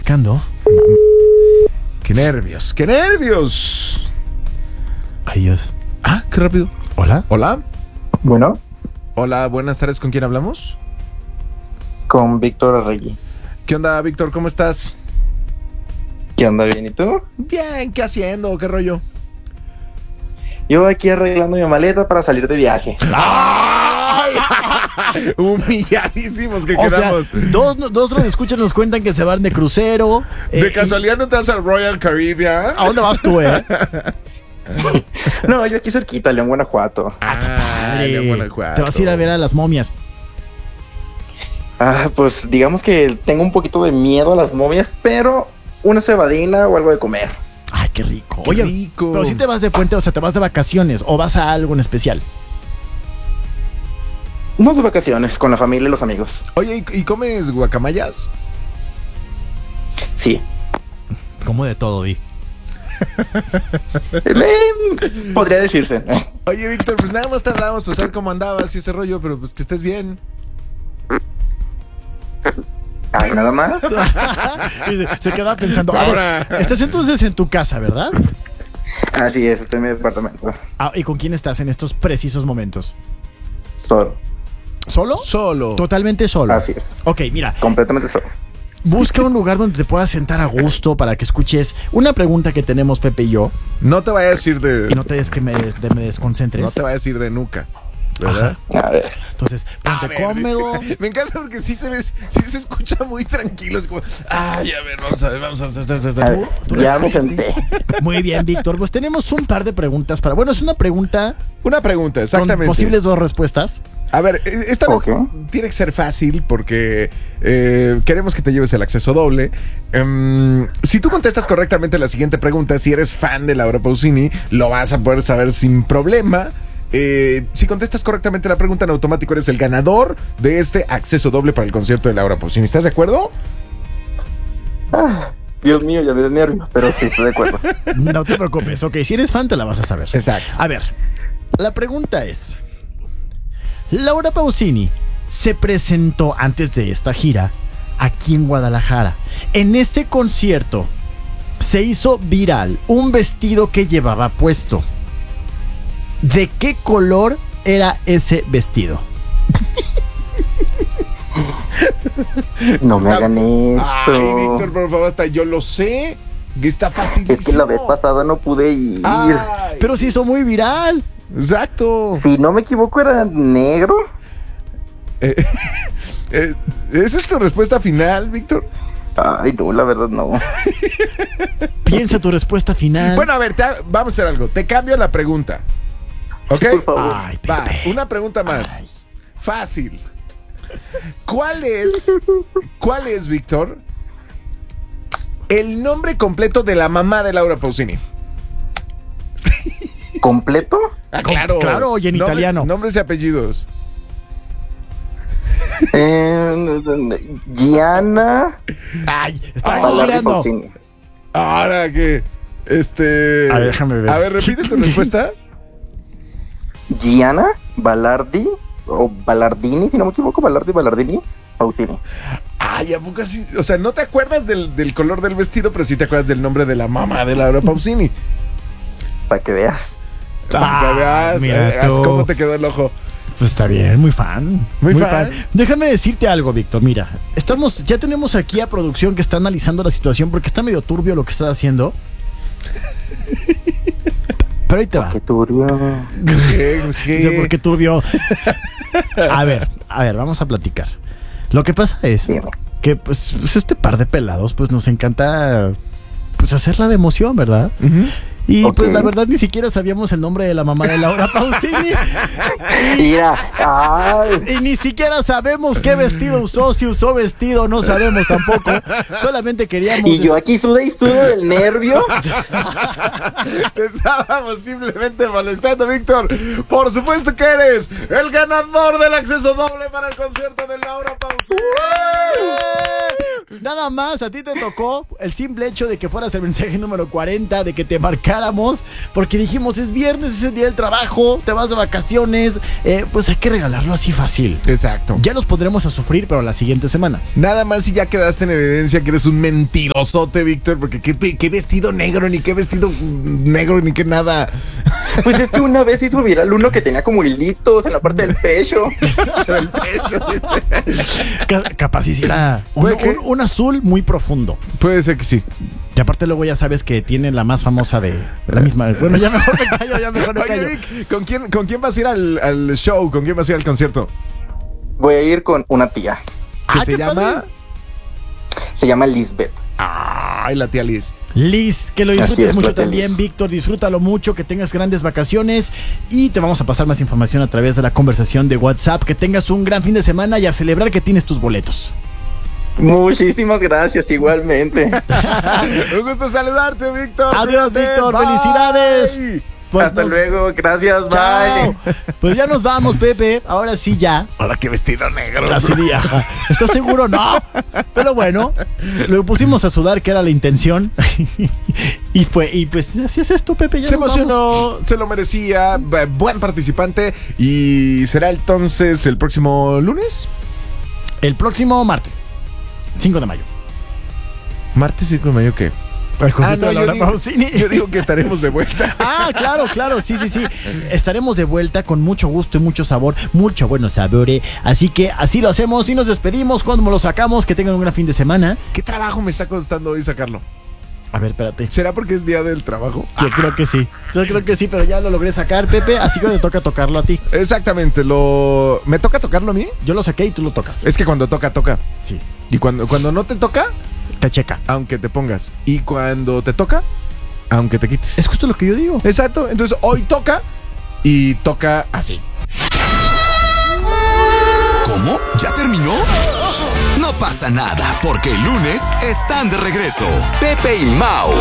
marcando. ¡Qué nervios! ¡Qué nervios! Ay, Dios. Ah, qué rápido. ¿Hola? Hola. Bueno, Hola, buenas tardes. ¿Con quién hablamos? con Víctor Arregui. ¿Qué onda, Víctor? ¿Cómo estás? ¿Qué onda, bien? ¿Y tú? Bien, ¿qué haciendo? ¿Qué rollo? Yo aquí arreglando mi maleta para salir de viaje. ¡Ay! Humilladísimos que O sea, quedamos. dos radioescuchas nos cuentan que se van de crucero. ¿De casualidad no te vas al Royal Caribbean? ¿A dónde vas tú, No, yo aquí cerquita, León, Guanajuato. León, Guanajuato. Te vas a ir a ver a las momias. Pues digamos que tengo un poquito de miedo a las momias, pero una cebadina o algo de comer. Ay, qué rico. Qué Oye, rico. pero si te vas de puente, o sea, te vas de vacaciones o vas a algo en especial. No de vacaciones, con la familia y los amigos. Oye, ¿y comes guacamayas? Sí. Como de todo, Di. Podría decirse. Oye, Víctor, pues nada más te hablábamos para saber cómo andabas y ese rollo, pero pues que estés bien. Ay, nada más. Y se queda pensando. Ahora. A ver, estás entonces en tu casa, ¿verdad? Así es, estoy en mi departamento. ¿Y con quién estás en estos precisos momentos? Solo. ¿Solo? Solo. Totalmente solo. Así es. Ok, mira, Completamente solo. busca un lugar donde te puedas sentar a gusto para que escuches una pregunta que tenemos Pepe y yo No te vayas a ir de... y no te des que me desconcentres. No te vayas a ir de nuca, ¿verdad? A ver. Entonces, ponte A ver, cómodo. dice- me encanta porque sí se escucha muy tranquilo. Es como, ay, a ver, vamos a ver. A ver, ya me senté. Muy bien, Víctor. Pues tenemos un par de preguntas para. Bueno, es una pregunta Una pregunta, exactamente. con posibles dos respuestas. A ver, esta vez Ok. tiene que ser fácil porque queremos que te lleves el acceso doble. Si tú contestas correctamente la siguiente pregunta, si eres fan de Laura Pausini, lo vas a poder saber sin problema. Si contestas correctamente la pregunta, en automático eres el ganador de este acceso doble para el concierto de Laura Pausini. ¿Estás de acuerdo? Dios mío, ya me da nervios, pero sí, estoy de acuerdo. No te preocupes. Ok, si eres fan, te la vas a saber. Exacto. A ver, la pregunta es: Laura Pausini se presentó antes de esta gira aquí en Guadalajara. En ese concierto se hizo viral un vestido que llevaba puesto. ¿De qué color era ese vestido? No me hagan esto. Ay, Víctor, por favor, hasta yo lo sé. Que está facilísimo. Es que la vez pasada no pude ir. Ay, Pero se hizo muy viral. exacto. Si no me equivoco, era negro. ¿Esa es tu respuesta final, Víctor? Ay, no, la verdad no. Piensa tu respuesta final. Bueno, a ver, vamos a hacer algo. Te cambio la pregunta. ¿Ok? Sí, por favor. Ay, Va, Pepe. una pregunta más. Ay. Fácil. ¿Cuál es, Víctor, el nombre completo de la mamá de Laura Pausini? ¿Completo? Claro. Claro, y en italiano. Nombres y apellidos. Gianna Ay, está Balardi googleando. Pausini. Ahora que, A ver, déjame ver. A ver, repite tu respuesta. Gianna Balardi o Ballardini, si no me equivoco, Ballardini Pausini. Ay, ¿a poco así? O sea, no te acuerdas del color del vestido, pero sí te acuerdas del nombre de la mamá de Laura Pausini. Para que veas. Para que veas, mira haz tú. cómo te quedó el ojo. Pues está bien, muy fan. Muy fan. Déjame decirte algo, Víctor. Mira, ya tenemos aquí a producción que está analizando la situación porque está medio turbio lo que estás haciendo. Pero ahí te va. Qué turbio. ¿Qué? Dice, ¿por qué turbio? A ver, vamos a platicar. Lo que pasa es Dime. que pues este par de pelados pues nos encanta pues hacerla de emoción, ¿verdad? Y Ok. pues la verdad ni siquiera sabíamos el nombre de la mamá de Laura Pausini. Mira, ay, Y ni siquiera sabemos qué vestido usó, si usó vestido, no sabemos tampoco. Solamente queríamos... y yo aquí sude y sudo del nervio. Te estábamos simplemente molestando, Víctor. Por supuesto que eres el ganador del acceso doble para el concierto de Laura Pausini. Nada más, a ti te tocó el simple hecho de que fueras el mensaje número 40, de que te marcaran platicáramos, porque dijimos, es viernes, es el día del trabajo, te vas de vacaciones, pues hay que regalarlo así fácil. Exacto. Ya los pondremos a sufrir, pero la siguiente semana. Nada más si ya quedaste en evidencia que eres un mentirosote, Víctor, porque qué vestido negro, ni qué vestido negro, ni qué nada. Pues es que una vez hizo viral uno que tenía como hilitos en la parte del pecho. Del pecho, dice. Capaz hiciera un azul muy profundo. Puede ser que sí. Y aparte luego ya sabes que tiene la más famosa de la misma. Bueno, ya mejor me callo, Oye, Vic, ¿con quién vas a ir al show? ¿Con quién vas a ir al concierto? Voy a ir con una tía. ¿Qué se llama? padre. Se llama Lisbeth. Ay, la tía Liz. Liz, que lo Así disfrutes es, mucho la tía también, Liz. Víctor. Disfrútalo mucho, que tengas grandes vacaciones. Y te vamos a pasar más información a través de la conversación de WhatsApp. Que tengas un gran fin de semana y a celebrar que tienes tus boletos. Muchísimas gracias, igualmente. Un gusto saludarte, Víctor. Adiós, Cuídate. Víctor. Bye. Felicidades. Pues Hasta luego, gracias, Chao. bye. Pues ya nos vamos, Pepe. Ahora sí ya. Ahora qué vestido negro. Así de, ajá. ¿Estás seguro? No. Pero bueno, lo pusimos a sudar, que era la intención. y pues así es esto, Pepe. Ya Se nos emocionó, vamos. se lo merecía, buen participante. Y será entonces el próximo lunes. El próximo martes, 5 de mayo. Martes 5 de mayo, ¿qué? El concierto de yo Laura digo, Pausini. yo digo que estaremos de vuelta. Claro, sí. Estaremos de vuelta con mucho gusto y mucho sabor, mucho bueno sabor. Así que así lo hacemos y nos despedimos cuando lo sacamos. Que tengan un gran fin de semana. ¿Qué trabajo me está costando hoy sacarlo? A ver, espérate. ¿Será porque es día del trabajo? Yo creo que sí, pero ya lo logré sacar, Pepe. Así que te toca tocarlo a ti. Exactamente, ¿me toca tocarlo a mí? Yo lo saqué y tú lo tocas. Es que cuando toca, toca. Sí, Y cuando no te toca, te checa. aunque te pongas. Y cuando te toca, aunque te quites. Es justo lo que yo digo. Exacto, entonces hoy toca y toca así. ¿Cómo? ¿Ya terminó? No pasa nada, porque el lunes están de regreso. Pepe y Mau.